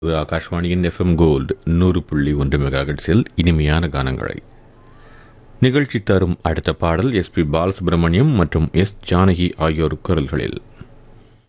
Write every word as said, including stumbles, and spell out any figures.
இது ஆகாஷ்வாணியின் FM gold நூறு புள்ளி ஒன்று மெகாஹெட்ஸில் இனிமையான கானங்களை நிகழ்ச்சி தரும் அடுத்த பாடல் எஸ் பி பாலசுப்ரமணியம் மற்றும் எஸ் ஜானகி ஆகியோர் குரல்களில்.